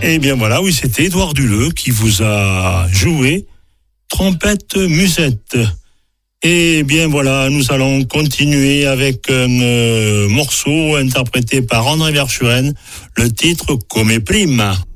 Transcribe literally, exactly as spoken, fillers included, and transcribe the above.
Eh bien voilà, oui, c'était Édouard Duleux qui vous a joué Trompette Musette. Et bien voilà, nous allons continuer avec un euh, morceau interprété par André Verschuren, le titre Come Prima.